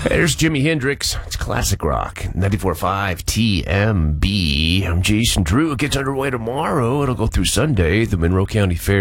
There's Jimi Hendrix. It's classic rock. 94.5 TMB. I'm Jason Drew. It gets underway tomorrow. It'll go through Sunday. The Monroe County Fair